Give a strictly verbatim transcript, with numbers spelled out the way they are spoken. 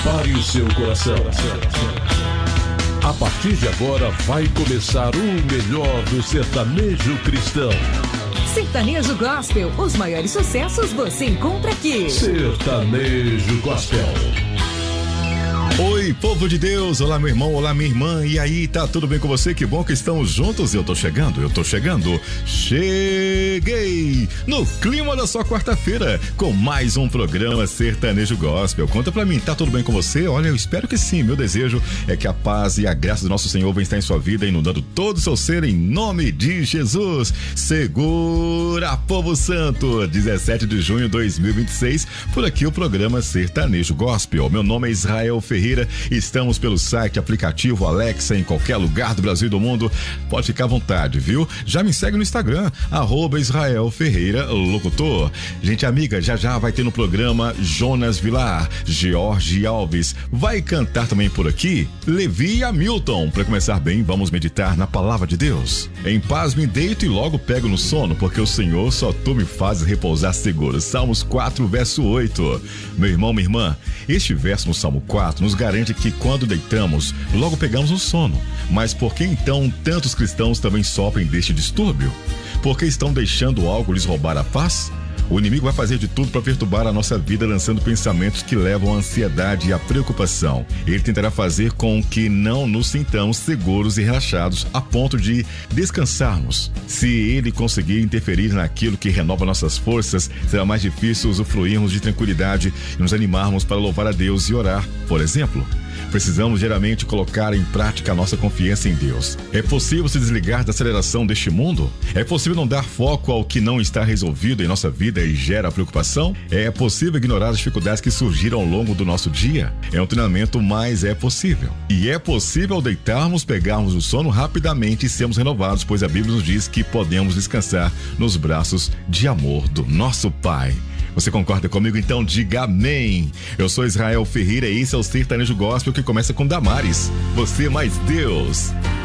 Pare o seu coração. A partir de agora vai começar o melhor do sertanejo cristão. Sertanejo Gospel, os maiores sucessos você encontra aqui. Sertanejo Gospel. Oi, povo de Deus, olá meu irmão, olá minha irmã, e aí, tá tudo bem com você? Que bom que estamos juntos, eu tô chegando, eu tô chegando, cheguei no clima da sua quarta-feira, com mais um programa Sertanejo Gospel. Conta pra mim, tá tudo bem com você? Olha, eu espero que sim, meu desejo é que a paz e a graça do nosso Senhor venha estar em sua vida, inundando todo o seu ser, em nome de Jesus. Segura, povo santo, dezessete de junho de dois mil e vinte e seis, por aqui o programa Sertanejo Gospel. Meu nome é Israel Ferreira. Estamos pelo site, aplicativo, Alexa, em qualquer lugar do Brasil e do mundo. Pode ficar à vontade, viu? Já me segue no Instagram, arroba Israel Ferreira Locutor. Gente amiga, já já vai ter no programa Jonas Vilar, George Alves. Vai cantar também por aqui Levi Hamilton. Para começar bem, vamos meditar na palavra de Deus. Em paz me deito e logo pego no sono, porque o Senhor só tu me fazes repousar seguro. Salmos quatro, verso oito. Meu irmão, minha irmã, este verso no Salmo quatro nos garante que quando deitamos, logo pegamos no sono. Mas por que então tantos cristãos também sofrem deste distúrbio? Porque estão deixando algo lhes roubar a paz? O inimigo vai fazer de tudo para perturbar a nossa vida, lançando pensamentos que levam à ansiedade e à preocupação. Ele tentará fazer com que não nos sintamos seguros e relaxados a ponto de descansarmos. Se ele conseguir interferir naquilo que renova nossas forças, será mais difícil usufruirmos de tranquilidade e nos animarmos para louvar a Deus e orar, por exemplo. Precisamos geralmente colocar em prática a nossa confiança em Deus. É possível se desligar da aceleração deste mundo? É possível não dar foco ao que não está resolvido em nossa vida e gera preocupação? É possível ignorar as dificuldades que surgiram ao longo do nosso dia? É um treinamento, mas é possível. E é possível ao deitarmos, pegarmos o sono rapidamente e sermos renovados, pois a Bíblia nos diz que podemos descansar nos braços de amor do nosso Pai. Você concorda comigo? Então diga amém. Eu sou Israel Ferreira e esse é o Sertanejo Gospel, que começa com Damares. Você mais Deus.